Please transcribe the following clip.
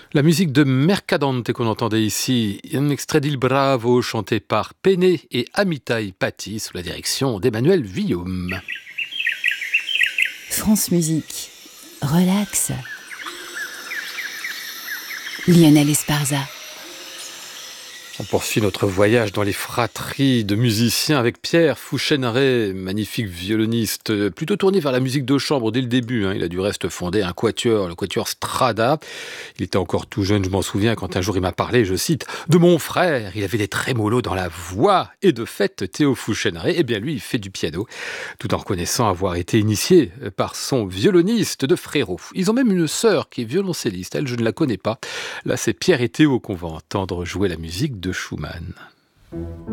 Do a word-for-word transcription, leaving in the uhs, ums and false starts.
La musique de Mercadante qu'on entendait ici, un extrait d'Il Bravo chanté par Péné et Amitai Patti sous la direction d'Emmanuel Vuillaume. France Musique, relax. Lionel Esparza. On poursuit notre voyage dans les fratries de musiciens avec Pierre Fouchénaré, magnifique violoniste, plutôt tourné vers la musique de chambre dès le début. Hein. Il a du reste fondé un quatuor, le quatuor Strada. Il était encore tout jeune, je m'en souviens, quand un jour il m'a parlé, je cite, de mon frère. Il avait des trémolos dans la voix. Et de fait, Théo Fouchénaré, eh bien lui, il fait du piano, tout en reconnaissant avoir été initié par son violoniste de frérot. Ils ont même une sœur qui est violoncelliste. Elle, je ne la connais pas. Là, c'est Pierre et Théo qu'on va entendre jouer la musique de Schumann.